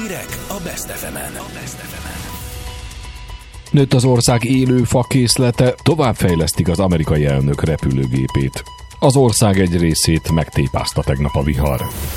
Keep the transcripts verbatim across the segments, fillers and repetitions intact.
Hírek a Best ef emen. Nőtt az ország élő fakészlete, továbbfejlesztik az amerikai elnök repülőgépét. Az ország egy részét megtépázta tegnap a vihar.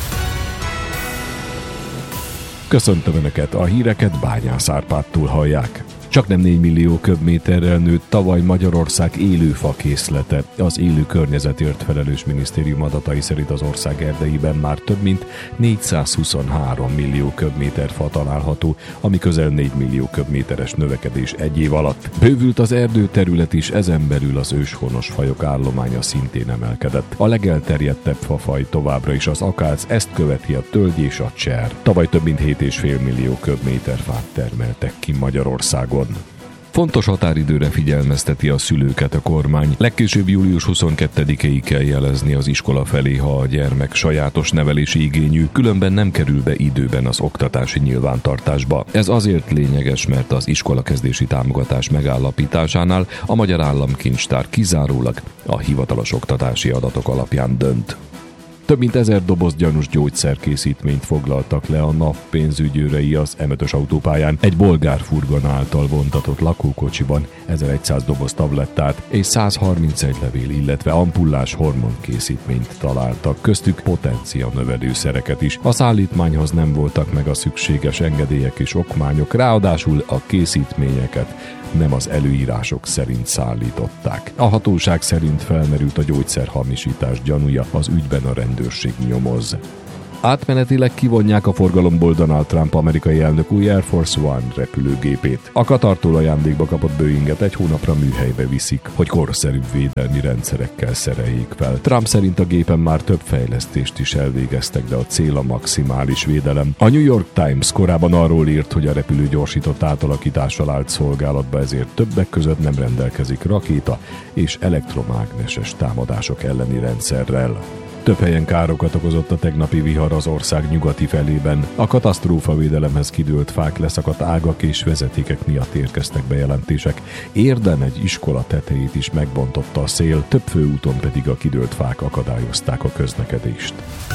Köszöntöm Önöket, a híreket Bányász Árpádtól hallják. Csaknem négy millió köbméterrel nőtt tavaly Magyarország élő fakészlete. Az élő környezetért felelős minisztérium adatai szerint az ország erdeiben már több mint négyszázhuszonhárom millió köbméter fa található, ami közel négy millió köbméteres növekedés egy év alatt. Bővült az erdőterület is, ezen belül az őshonos fajok állománya szintén emelkedett. A legelterjedtebb fafaj továbbra is az akác, ezt követi a tölgy és a cser. Tavaly több mint hét egész öt millió köbméter fát termeltek ki Magyarországon. Fontos határidőre figyelmezteti a szülőket a kormány. Legkésőbb július huszonkettedikéig kell jelezni az iskola felé, ha a gyermek sajátos nevelési igényű, különben nem kerül be időben az oktatási nyilvántartásba. Ez azért lényeges, mert az iskolakezdési támogatás megállapításánál a Magyar Államkincstár kizárólag a hivatalos oktatási adatok alapján dönt. Több mint ezer doboz gyanús gyógyszerkészítményt foglaltak le a NAV pénzügyőrei az em ötös autópályán. Egy bolgár furgon által vontatott lakókocsiban ezerszáz doboz tablettát és száz harmincegy levél, illetve ampullás hormonkészítményt találtak, köztük potencia növelőszereket is. A szállítmányhoz nem voltak meg a szükséges engedélyek és okmányok, ráadásul a készítményeket nem az előírások szerint szállították. A hatóság szerint felmerült a gyógyszerhamisítás gyanúja, az ügyben a rendőrség nyomoz. Átmenetileg kivonják a forgalomból Donald Trump amerikai elnök új Air Force One repülőgépét. A Katartól ajándékba kapott Boeinget egy hónapra műhelybe viszik, hogy korszerűbb védelmi rendszerekkel szereljék fel. Trump szerint a gépen már több fejlesztést is elvégeztek, de a cél a maximális védelem. A New York Times korábban arról írt, hogy a repülő gyorsított átalakítással állt szolgálatba, ezért többek között nem rendelkezik rakéta és elektromágneses támadások elleni rendszerrel. Több helyen károkat okozott a tegnapi vihar az ország nyugati felében. A katasztrófavédelemhez kidőlt fák, leszakadt ágak és vezetékek miatt érkeztek bejelentések. Érden egy iskola tetejét is megbontotta a szél, több főúton pedig a kidőlt fák akadályozták a közlekedést.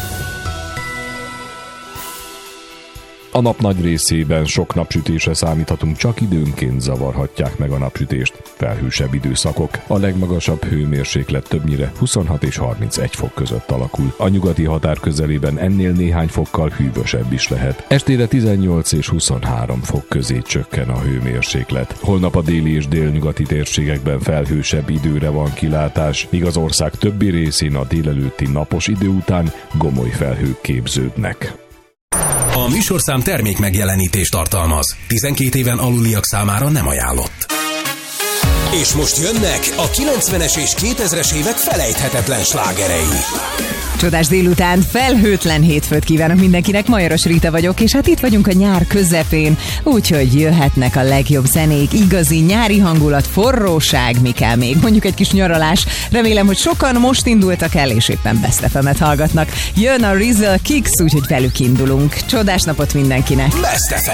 A nap nagy részében sok napsütésre számíthatunk, csak időnként zavarhatják meg a napsütést. Felhősebb időszakok. A legmagasabb hőmérséklet többnyire huszonhat és harmincegy fok között alakul. A nyugati határ közelében ennél néhány fokkal hűvösebb is lehet. Estére tizennyolc és huszonhárom fok közé csökken a hőmérséklet. Holnap a déli és délnyugati térségekben felhősebb időre van kilátás, míg az ország többi részén a délelőtti napos idő után gomoly felhők képződnek. A műsorszám termék megjelenítést tartalmaz. tizenkét éven aluliak számára nem ajánlott. És most jönnek a kilencvenes és kétezres évek felejthetetlen slágerei. Csodás délután, felhőtlen hétfőt kívánok mindenkinek, Majoros Rita vagyok, és hát itt vagyunk a nyár közepén, úgyhogy jöhetnek a legjobb zenék, igazi nyári hangulat, forróság, mi kell még, mondjuk egy kis nyaralás. Remélem, hogy sokan most indultak el, és éppen Best ef emet hallgatnak. Jön a Rizal Kicks, úgyhogy velük indulunk. Csodás napot mindenkinek! Best ef em.